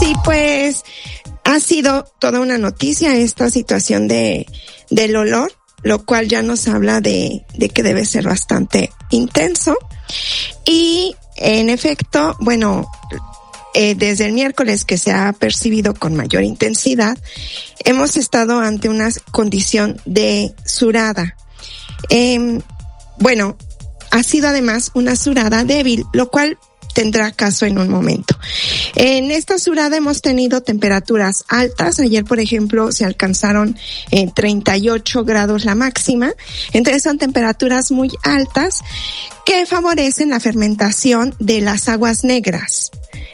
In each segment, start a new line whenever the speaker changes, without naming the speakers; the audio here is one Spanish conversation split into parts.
Sí, pues ha sido toda una noticia esta situación del olor, lo cual ya nos habla de que debe ser bastante intenso. Y en efecto, bueno, desde el miércoles que se ha percibido con mayor intensidad, hemos estado ante una condición de surada. Bueno, ha sido además una surada débil, lo cual tendrá caso en un momento. En esta surada hemos tenido temperaturas altas. Ayer, por ejemplo, se alcanzaron 38 grados la máxima. Entonces son temperaturas muy altas que favorecen la fermentación de las aguas negras.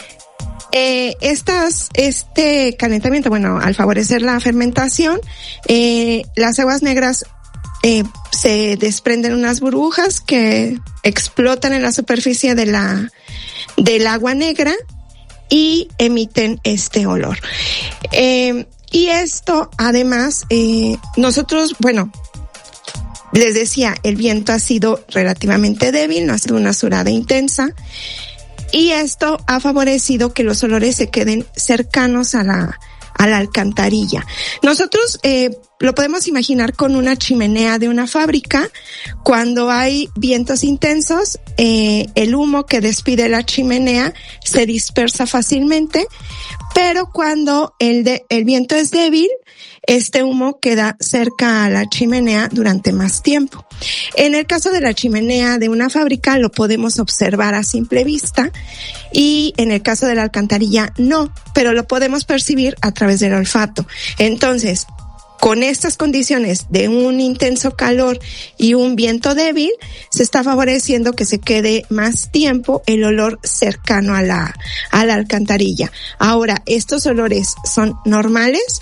Este calentamiento, bueno, al favorecer la fermentación, las aguas negras se desprenden unas burbujas que explotan en la superficie del agua negra y emiten este olor. Y esto, además, nosotros, bueno, les decía, el viento ha sido relativamente débil, no ha sido una surada intensa, y esto ha favorecido que los olores se queden cercanos a la alcantarilla. Nosotros lo podemos imaginar con una chimenea de una fábrica. Cuando hay vientos intensos, el humo que despide la chimenea se dispersa fácilmente, pero cuando el viento es débil, este humo queda cerca a la chimenea durante más tiempo. En el caso de la chimenea de una fábrica lo podemos observar a simple vista, y en el caso de la alcantarilla no, pero lo podemos percibir a través del olfato. Entonces, con estas condiciones de un intenso calor y un viento débil, se está favoreciendo que se quede más tiempo el olor cercano a la alcantarilla. Ahora, estos olores son normales.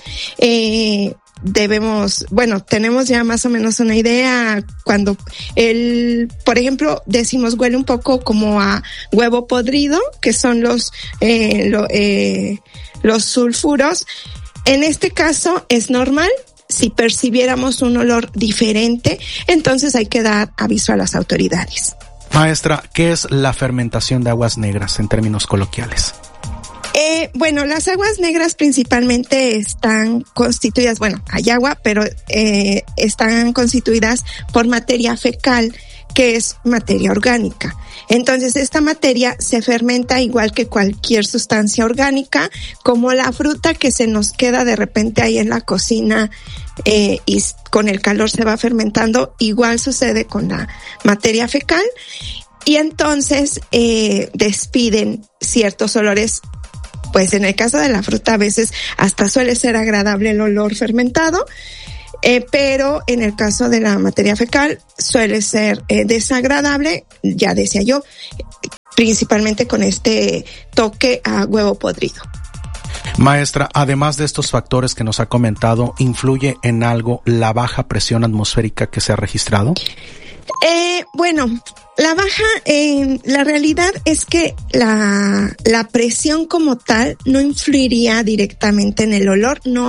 Tenemos ya más o menos una idea cuando por ejemplo, decimos huele un poco como a huevo podrido, que son los sulfuros. En este caso es normal. Si percibiéramos un olor diferente, entonces hay que dar aviso a las autoridades.
Maestra, ¿qué es la fermentación de aguas negras en términos coloquiales?
Bueno, las aguas negras principalmente están constituidas, hay agua, pero están constituidas por materia fecal, que es materia orgánica. Entonces, esta materia se fermenta igual que cualquier sustancia orgánica, como la fruta que se nos queda de repente ahí en la cocina, y con el calor se va fermentando. Igual sucede con la materia fecal, y entonces despiden ciertos olores. Pues en el caso de la fruta a veces hasta suele ser agradable el olor fermentado, pero en el caso de la materia fecal suele ser desagradable, ya decía yo, principalmente con este toque a huevo podrido.
Maestra, además de estos factores que nos ha comentado, ¿influye en algo la baja presión atmosférica que se ha registrado?
La baja, la realidad es que la presión como tal no influiría directamente en el olor, no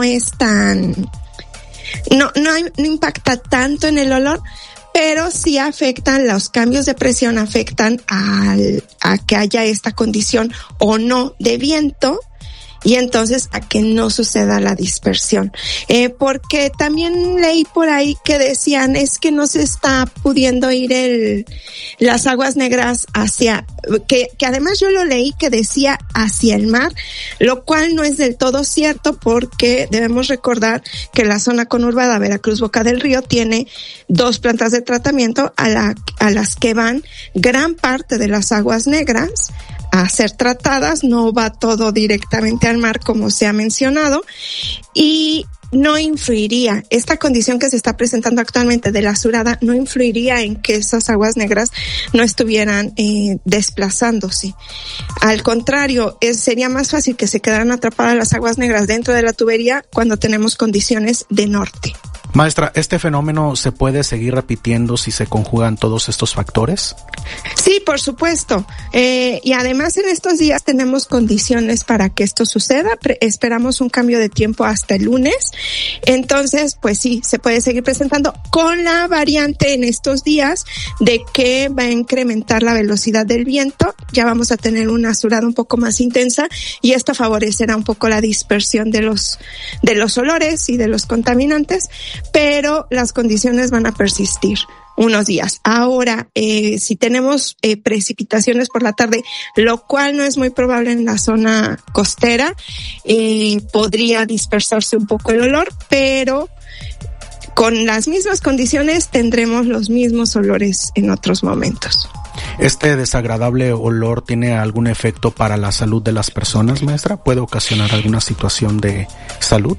impacta tanto en el olor, pero sí afectan, los cambios de presión afectan a que haya esta condición o no de viento, y entonces a que no suceda la dispersión. Porque también leí por ahí que decían es que no se está pudiendo ir las aguas negras que además yo lo leí que decía hacia el mar, lo cual no es del todo cierto, porque debemos recordar que la zona conurbada Veracruz Boca del Río tiene 2 plantas de tratamiento a las que van gran parte de las aguas negras a ser tratadas. No va todo directamente al mar como se ha mencionado, y no influiría, esta condición que se está presentando actualmente de la surada no influiría en que esas aguas negras no estuvieran desplazándose. Al contrario, sería más fácil que se quedaran atrapadas las aguas negras dentro de la tubería cuando tenemos condiciones de norte.
Maestra, ¿este fenómeno se puede seguir repitiendo si se conjugan todos estos factores?
Sí, por supuesto. Y además en estos días tenemos condiciones para que esto suceda. Esperamos un cambio de tiempo hasta el lunes. Entonces, pues sí, se puede seguir presentando con la variante en estos días de que va a incrementar la velocidad del viento. Ya vamos a tener una azurada un poco más intensa y esto favorecerá un poco la dispersión de los olores y de los contaminantes, pero las condiciones van a persistir unos días. Ahora, si tenemos precipitaciones por la tarde, lo cual no es muy probable en la zona costera, podría dispersarse un poco el olor, pero con las mismas condiciones tendremos los mismos olores en otros momentos.
¿Este desagradable olor tiene algún efecto para la salud de las personas, maestra? ¿Puede ocasionar alguna situación de salud?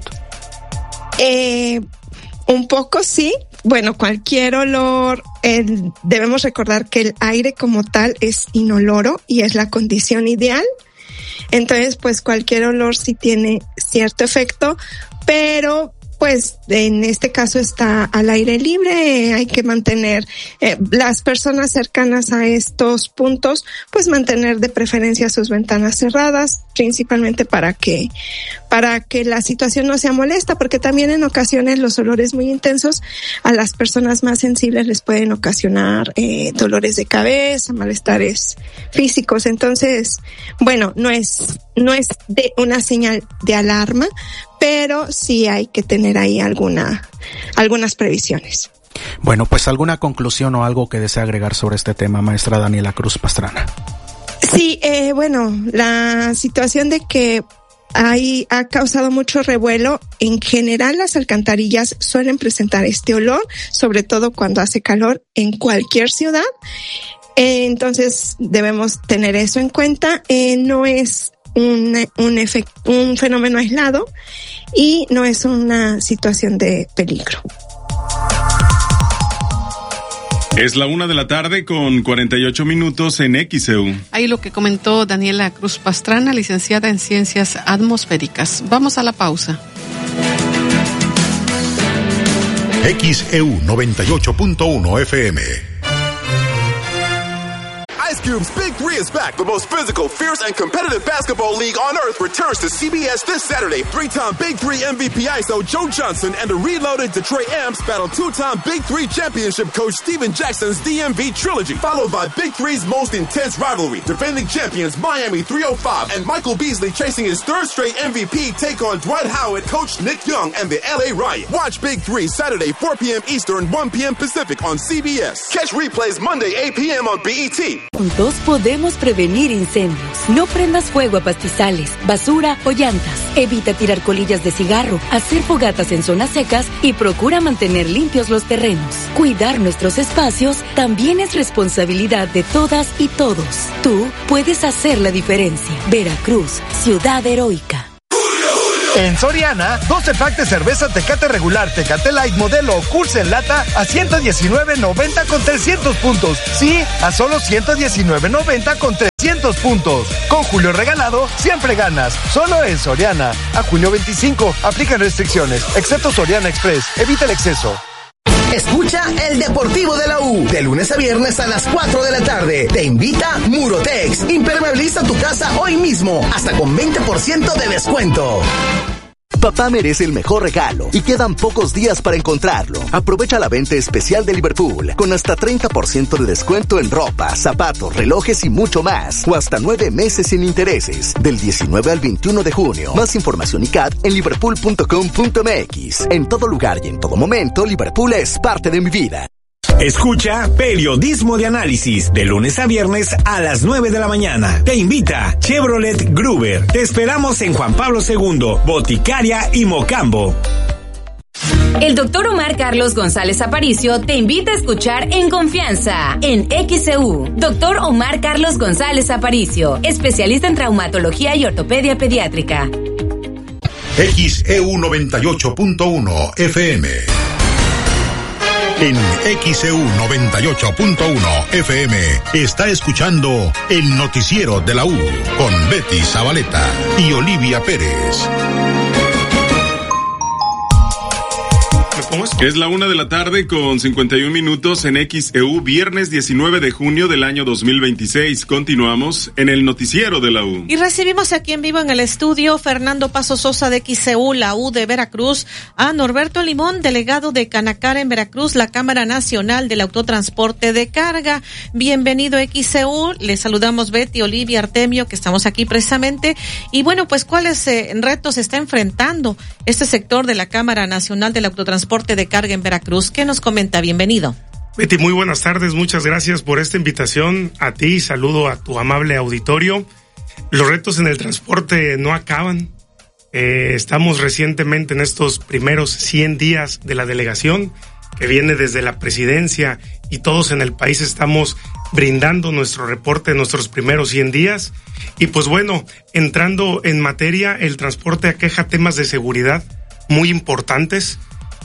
Un poco sí. Bueno, cualquier olor, debemos recordar que el aire como tal es inoloro y es la condición ideal. Entonces, pues cualquier olor sí tiene cierto efecto, pero pues en este caso está al aire libre. Hay que mantener las personas cercanas a estos puntos, pues mantener de preferencia sus ventanas cerradas, principalmente para que la situación no sea molesta, porque también en ocasiones los olores muy intensos a las personas más sensibles les pueden ocasionar dolores de cabeza, malestares físicos. Entonces, bueno, no es de una señal de alarma, pero sí hay que tener ahí algunas previsiones.
Bueno, pues alguna conclusión o algo que desea agregar sobre este tema, maestra Daniela Cruz Pastrana.
Sí, bueno, la situación de que ha causado mucho revuelo. En general, las alcantarillas suelen presentar este olor, sobre todo cuando hace calor en cualquier ciudad. Entonces, debemos tener eso en cuenta. No es un fenómeno aislado y no es una situación de peligro.
Es la 1:48 en XEU.
Ahí lo que comentó Daniela Cruz Pastrana, licenciada en Ciencias Atmosféricas. Vamos a la pausa.
XEU 98.1 FM.
Ice Cube's Big Three is back. The most physical, fierce, and competitive basketball league on earth returns to CBS this Saturday. Three-time Big Three MVP ISO Joe Johnson and the reloaded Detroit Amps battle two-time Big Three championship coach Steven Jackson's DMV trilogy, followed by Big Three's most intense rivalry. Defending champions Miami 305 and Michael Beasley chasing his third straight MVP take on Dwight Howard, coach Nick Young, and the LA Riot. Watch Big Three Saturday 4 p.m. Eastern, 1 p.m. Pacific on CBS. Catch replays Monday 8 p.m. on BET.
Juntos podemos prevenir incendios. No prendas fuego a pastizales, basura o llantas. Evita tirar colillas de cigarro, hacer fogatas en zonas secas y procura mantener limpios los terrenos. Cuidar nuestros espacios también es responsabilidad de todas y todos. Tú puedes hacer la diferencia. Veracruz, ciudad heroica.
En Soriana, 12 pack de cerveza Tecate regular, Tecate Light modelo Curse en lata a $119.90 con 300 puntos. Sí, a solo $119.90 con 300 puntos. Con Julio regalado, siempre ganas. Solo en Soriana. A junio 25, aplican restricciones, excepto Soriana Express. Evita el exceso.
Escucha El Deportivo de la U, de lunes a viernes a las 4 de la tarde. Te invita Murotex. Impermeabiliza tu casa hoy mismo, hasta con 20% de descuento.
Papá merece el mejor regalo y quedan pocos días para encontrarlo. Aprovecha la venta especial de Liverpool con hasta 30% de descuento en ropa, zapatos, relojes y mucho más. O hasta 9 meses sin intereses. Del 19 al 21 de junio. Más información y CAT en liverpool.com.mx. En todo lugar y en todo momento, Liverpool es parte de mi vida.
Escucha Periodismo de Análisis de lunes a viernes a las 9 de la mañana. Te invita Chevrolet Gruber. Te esperamos en Juan Pablo II, Boticaria y Mocambo.
El doctor Omar Carlos González Aparicio te invita a escuchar En Confianza en XEU. Doctor Omar Carlos González Aparicio, especialista en traumatología y ortopedia pediátrica.
XEU 98.1 FM. En XEU 98.1 FM está escuchando el noticiero de la U con Betty Zabaleta y Olivia Pérez.
¿cómo es?
Es la 1:51 p.m. en XEU, viernes 19 de junio del año 2026. Continuamos en el noticiero de la U.
Y recibimos aquí en vivo en el estudio Fernando Paso Sosa de XEU, la U de Veracruz, a Norberto Limón, delegado de Canacar en Veracruz, la Cámara Nacional del Autotransporte de Carga. Bienvenido XEU, les saludamos Betty, Olivia, Artemio, que estamos aquí precisamente. Y bueno, pues ¿cuáles retos está enfrentando este sector de la Cámara Nacional del Autotransporte de Carga en Veracruz? ¿Qué nos comenta? Bienvenido.
Betty, muy buenas tardes, muchas gracias por esta invitación a ti, saludo a tu amable auditorio. Los retos en el transporte no acaban. Estamos recientemente en estos primeros 100 días de la delegación, que viene desde la presidencia, y todos en el país estamos brindando nuestro reporte de nuestros primeros 100 días. Y pues bueno, entrando en materia, el transporte aqueja temas de seguridad muy importantes.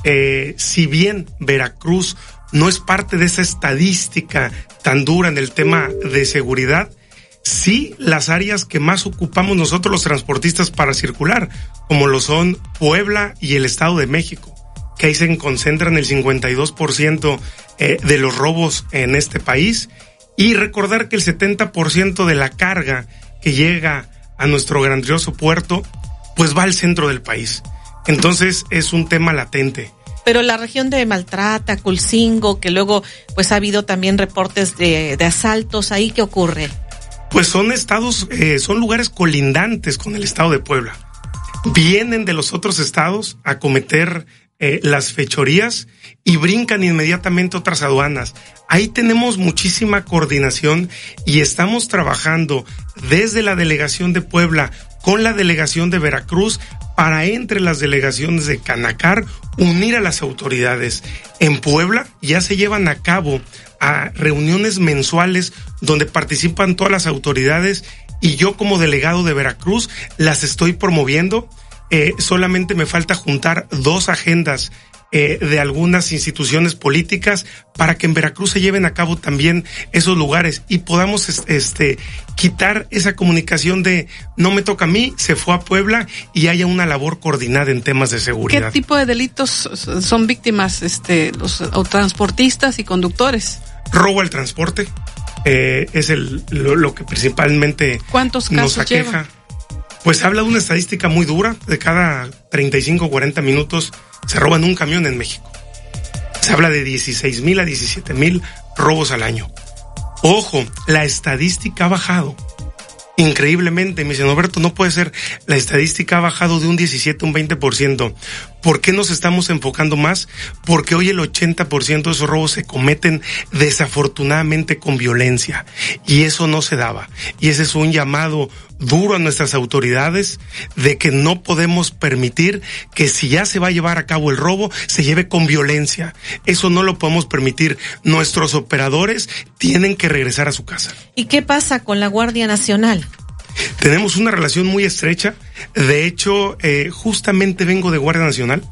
Si bien Veracruz no es parte de esa estadística tan dura en el tema de seguridad, sí las áreas que más ocupamos nosotros los transportistas para circular, como lo son Puebla y el Estado de México, que ahí se concentran el 52% de los robos en este país, y recordar que el 70% de la carga que llega a nuestro grandioso puerto, pues va al centro del país. Entonces es un tema latente.
Pero la región de Maltrata, Culcingo, que luego pues ha habido también reportes de asaltos, ¿ahí qué ocurre?
Pues son estados, son lugares colindantes con el estado de Puebla. Vienen de los otros estados a cometer las fechorías y brincan inmediatamente otras aduanas. Ahí tenemos muchísima coordinación y estamos trabajando desde la delegación de Puebla con la delegación de Veracruz para, entre las delegaciones de Canacar, unir a las autoridades. En Puebla ya se llevan a cabo reuniones mensuales donde participan todas las autoridades, y yo como delegado de Veracruz las estoy promoviendo. Solamente me falta juntar 2 agendas de algunas instituciones políticas para que en Veracruz se lleven a cabo también esos lugares y podamos quitar esa comunicación de no me toca a mí, se fue a Puebla, y haya una labor coordinada en temas de seguridad.
¿Qué tipo de delitos son víctimas los transportistas y conductores?
Robo al transporte es lo que principalmente
¿cuántos casos
nos aqueja?
Lleva?
Pues habla de una estadística muy dura. De cada 35 o 40 minutos se roban un camión en México. Se habla de 16,000 a 17,000 robos al año. Ojo, la estadística ha bajado increíblemente. Me dice, Norberto, no puede ser. La estadística ha bajado de un 17 a un 20%. ¿Por qué nos estamos enfocando más? Porque hoy el 80% de esos robos se cometen desafortunadamente con violencia, y eso no se daba. Y ese es un llamado duro a nuestras autoridades de que no podemos permitir que, si ya se va a llevar a cabo el robo, se lleve con violencia. Eso no lo podemos permitir. Nuestros operadores tienen que regresar a su casa.
¿Y qué pasa con la Guardia Nacional?
Tenemos una relación muy estrecha. De hecho, justamente vengo de Guardia Nacional.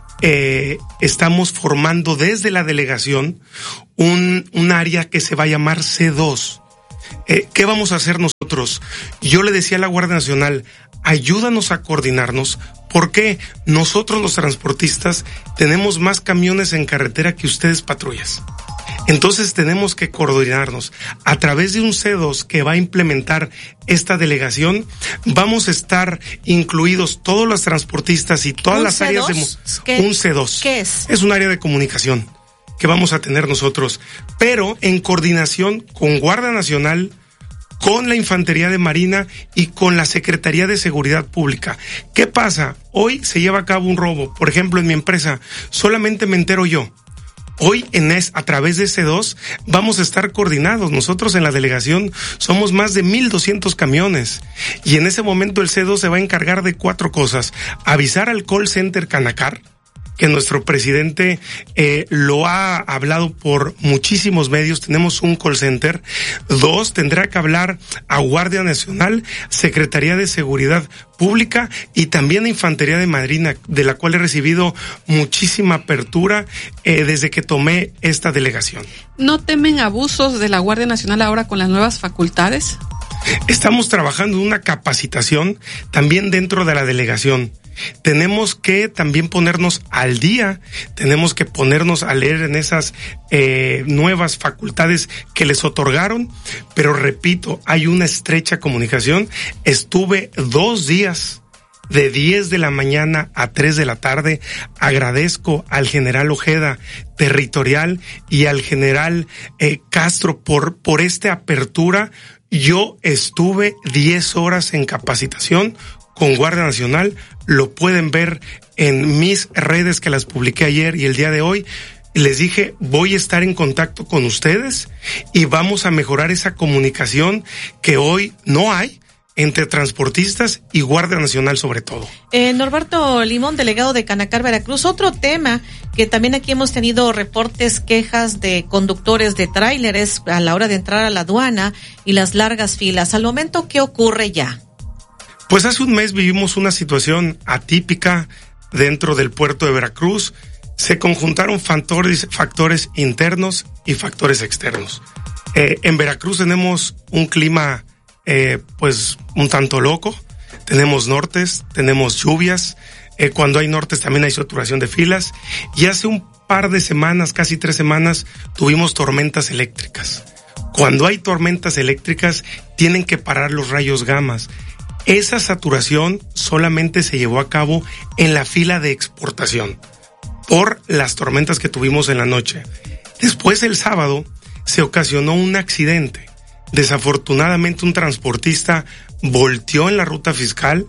Estamos formando desde la delegación un área que se va a llamar C2. ¿Qué vamos a hacer nosotros? Yo le decía a la Guardia Nacional, ayúdanos a coordinarnos, porque nosotros los transportistas tenemos más camiones en carretera que ustedes patrullas. Entonces tenemos que coordinarnos. A través de un C2 que va a implementar esta delegación, vamos a estar incluidos todos los transportistas y todas las áreas de... Un C2.
¿Qué es?
Es un área de comunicación que vamos a tener nosotros, pero en coordinación con Guardia Nacional, con la Infantería de Marina y con la Secretaría de Seguridad Pública. ¿Qué pasa? Hoy se lleva a cabo un robo, por ejemplo, en mi empresa, solamente me entero yo. Hoy a través de C2 vamos a estar coordinados. Nosotros en la delegación somos más de 1,200 camiones, y en ese momento el C2 se va a encargar de 4 cosas: avisar al call center Canacar, que nuestro presidente lo ha hablado por muchísimos medios. Tenemos un call center. 2, tendrá que hablar a Guardia Nacional, Secretaría de Seguridad Pública y también a Infantería de Marina, de la cual he recibido muchísima apertura desde que tomé esta delegación.
¿No temen abusos de la Guardia Nacional ahora con las nuevas facultades?
Estamos trabajando en una capacitación también dentro de la delegación. tenemos que también ponernos al día, tenemos que ponernos a leer en esas nuevas facultades que les otorgaron, pero repito, hay una estrecha comunicación. Estuve 2 días de 10 de la mañana a 3 de la tarde. Agradezco al general Ojeda territorial y al general Castro por esta apertura. Yo estuve 10 horas en capacitación con Guardia Nacional, lo pueden ver en mis redes que las publiqué ayer y el día de hoy. Les dije, voy a estar en contacto con ustedes y vamos a mejorar esa comunicación que hoy no hay entre transportistas y Guardia Nacional sobre todo.
Norberto Limón, delegado de Canacar, Veracruz, otro tema que también aquí hemos tenido reportes, quejas de conductores de tráileres a la hora de entrar a la aduana y las largas filas. Al momento, ¿qué ocurre ya?
Pues hace un mes vivimos una situación atípica dentro del puerto de Veracruz. Se conjuntaron factores internos y factores externos. En Veracruz tenemos un clima pues un tanto loco. Tenemos nortes, tenemos lluvias. Cuando hay nortes también hay saturación de filas. Y hace un par de semanas, casi 3 semanas, tuvimos tormentas eléctricas. Cuando hay tormentas eléctricas, tienen que parar los rayos gamas. Esa saturación solamente se llevó a cabo en la fila de exportación por las tormentas que tuvimos en la noche. Después, el sábado, se ocasionó un accidente. Desafortunadamente, un transportista volteó en la ruta fiscal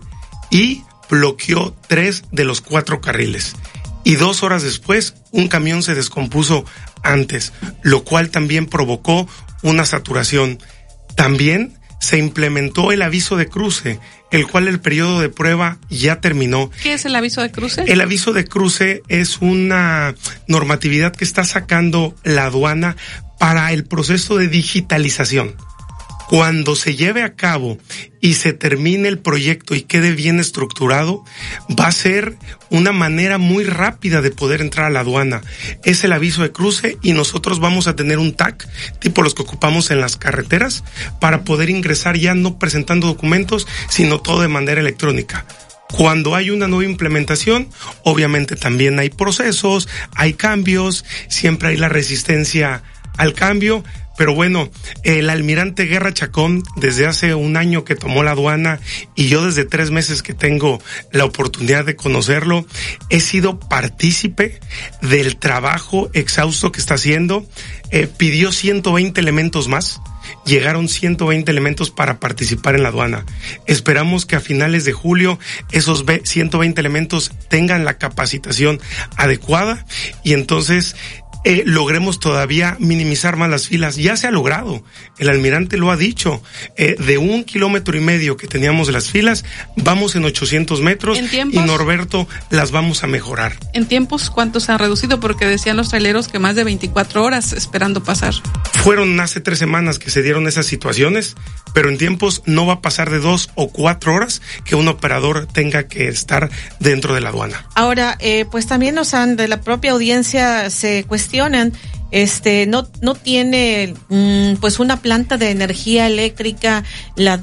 y bloqueó 3 de los 4 carriles. Y 2 horas después, un camión se descompuso antes, lo cual también provocó una saturación. También se implementó el aviso de cruce, el cual el periodo de prueba ya terminó.
¿Qué es el aviso de cruce?
El aviso de cruce es una normatividad que está sacando la aduana para el proceso de digitalización. Cuando se lleve a cabo y se termine el proyecto y quede bien estructurado, va a ser una manera muy rápida de poder entrar a la aduana. Es el aviso de cruce y nosotros vamos a tener un TAC, tipo los que ocupamos en las carreteras, para poder ingresar ya no presentando documentos, sino todo de manera electrónica. Cuando hay una nueva implementación, obviamente también hay procesos, hay cambios, siempre hay la resistencia al cambio. Pero bueno, el almirante Guerra Chacón, desde hace 1 año que tomó la aduana y yo desde 3 meses que tengo la oportunidad de conocerlo, he sido partícipe del trabajo exhausto que está haciendo. Pidió 120 elementos más. Llegaron 120 elementos para participar en la aduana. Esperamos que a finales de julio esos 120 elementos tengan la capacitación adecuada y entonces logremos todavía minimizar más las filas. Ya se ha logrado, el almirante lo ha dicho, de 1,5 kilómetros que teníamos de las filas, vamos en 800 metros y Norberto las vamos a mejorar.
¿En tiempos cuántos se han reducido? Porque decían los traileros que más de 24 horas esperando pasar.
Fueron hace 3 semanas que se dieron esas situaciones, pero en tiempos no va a pasar de 2 o 4 horas que un operador tenga que estar dentro de la aduana.
Ahora, pues también de la propia audiencia se cuestionan, no tiene pues una planta de energía eléctrica la